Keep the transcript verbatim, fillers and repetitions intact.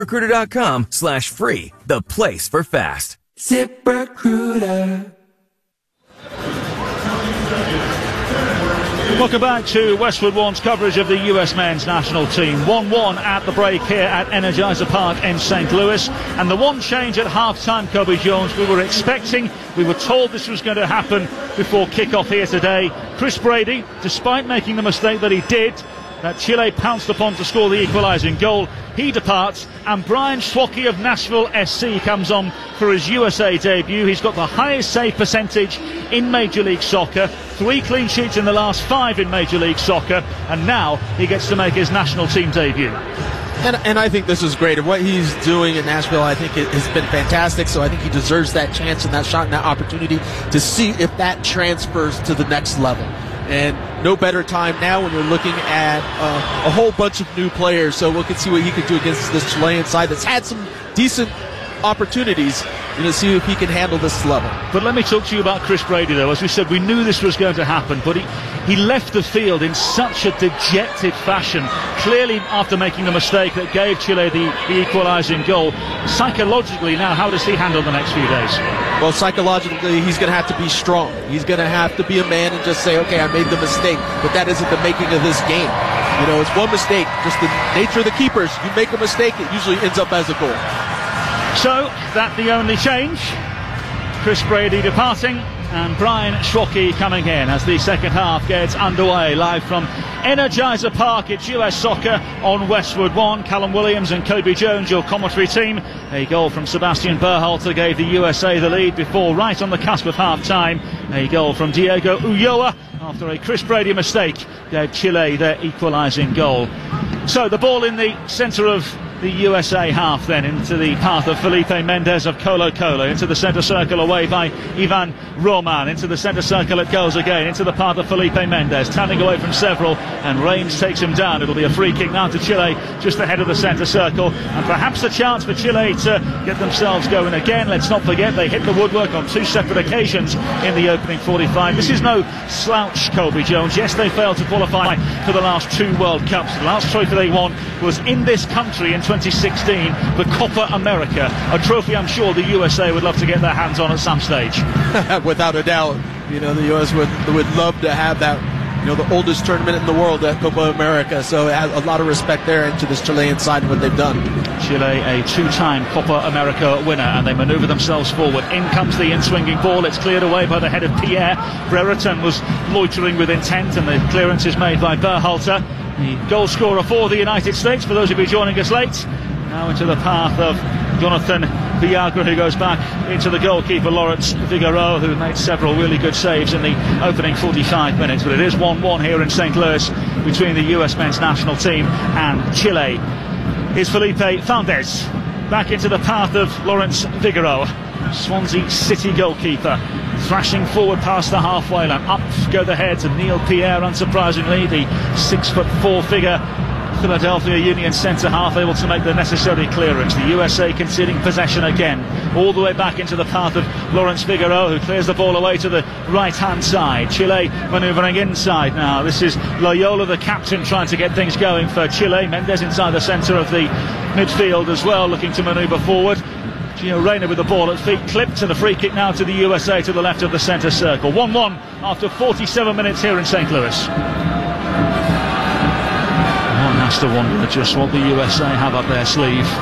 ZipRecruiter.com slash free, the place for fast. ZipRecruiter. Welcome back to Westwood One's coverage of the U S men's national team. one one at the break here at Energizer Park in Saint Louis. And the one change at half-time, Kobe Jones, we were expecting, we were told this was going to happen before kick-off here today. Chris Brady, despite making the mistake that he did, that Chile pounced upon to score the equalising goal, he departs, and Brian Schwocke of Nashville S C comes on for his U S A debut. He's got the highest save percentage in Major League Soccer, three clean sheets in the last five in Major League Soccer, and now he gets to make his national team debut. And, and I think this is great. And what he's doing in Nashville, I think it has been fantastic. So I think he deserves that chance and that shot and that opportunity to see if that transfers to the next level. And no better time now when you're looking at uh, a whole bunch of new players. So we can see what he can do against this Chilean side that's had some decent opportunities, you know, see if he can handle this level. But let me talk to you about Chris Brady, though. As we said, we knew this was going to happen, but he, he left the field in such a dejected fashion, clearly after making the mistake that gave Chile the, the equalising goal. Psychologically now, how does he handle the next few days? Well, psychologically, he's going to have to be strong. He's going to have to be a man and just say, okay, I made the mistake, but that isn't the making of this game. You know, it's one mistake, just the nature of the keepers. You make a mistake, it usually ends up as a goal. So, that the only change. Chris Brady departing and Brian Schwocke coming in as the second half gets underway. Live from Energizer Park, it's U S Soccer on Westwood One. Callum Williams and Kobe Jones, your commentary team. A goal from Sebastian Berhalter gave the U S A the lead before, right on the cusp of half-time, a goal from Diego Ulloa after a Chris Brady mistake gave Chile their equalising goal. So the ball in the centre of the U S A half then, into the path of Felipe Mendez of Colo Colo, into the centre circle away by Ivan Roman, into the centre circle it goes again, into the path of Felipe Mendez, turning away from several, and Reigns takes him down. It'll be a free kick now to Chile, just ahead of the centre circle, and perhaps a chance for Chile to get themselves going again. Let's not forget they hit the woodwork on two separate occasions in the opening forty-five. This is no slouch, Kobe Jones. Yes, they failed to qualify for the last two World Cups. The last trophy they won was in this country in twenty sixteen, the Copa America, a trophy I'm sure the U S A would love to get their hands on at some stage. Without a doubt, you know, the U S would would love to have that, you know, the oldest tournament in the world, that Copa America. So it has a lot of respect there into this Chilean side and what they've done. Chile, a two-time Copa America winner, and they manoeuvre themselves forward. In comes the in-swinging ball. It's cleared away by the head of Pierre. Brereton was loitering with intent, and the clearance is made by Berhalter, the goal scorer for the United States, for those of you joining us late. Now into the path of Jonathan Viagra, who goes back into the goalkeeper, Lawrence Figueroa, who made several really good saves in the opening forty-five minutes. But it is one one here in Saint Louis between the U S men's national team and Chile. Here's Felipe Fernandez back into the path of Lawrence Figueroa, Swansea City goalkeeper, thrashing forward past the halfway line. Up go the heads of Neil Pierre, unsurprisingly, the six foot four figure Philadelphia Union centre-half, able to make the necessary clearance. The U S A conceding possession again, all the way back into the path of Lawrence Figueroa, who clears the ball away to the right-hand side. Chile manoeuvring inside now. This is Loyola, the captain, trying to get things going for Chile. Mendez inside the centre of the midfield as well, looking to manoeuvre forward. Gio Reyna with the ball at feet, clipped, and a free kick now to the U S A to the left of the centre circle. one one after forty-seven minutes here in Saint Louis. One has to wonder just what the U S A have up their sleeve.